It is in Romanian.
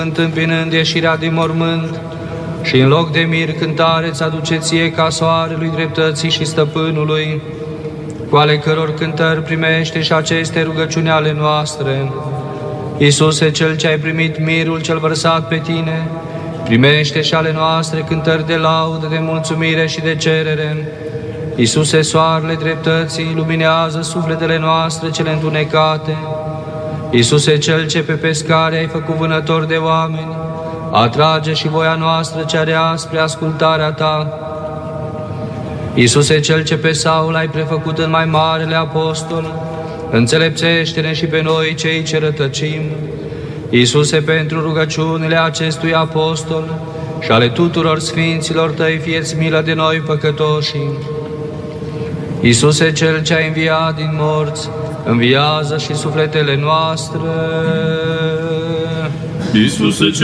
întâmpinând ieșirea din mormânt, și în loc de mir cântare ți aduce ție ca soarelui dreptății și stăpânului, cu ale căror cântări primește și aceste rugăciuni ale noastre. Iisuse, Cel ce ai primit mirul cel vărsat pe tine, primește și ale noastre cântări de laudă, de mulțumire și de cerere. Iisuse, soarele dreptății, luminează sufletele noastre cele întunecate. Iisuse, Cel ce pe pescare ai făcut vânător de oameni, atrage și voia noastră cea rea spre ascultarea Ta. Iisuse, Cel ce pe Saul ai prefăcut în mai marele apostol, înțelepțește-ne și pe noi cei ce rătăcim. Iisuse, pentru rugăciunile acestui apostol și ale tuturor sfinților Tăi, fie-ți milă de noi păcătoșii. Iisuse, Cel ce ai înviat din morți, înviază și sufletele noastre. Iisuse,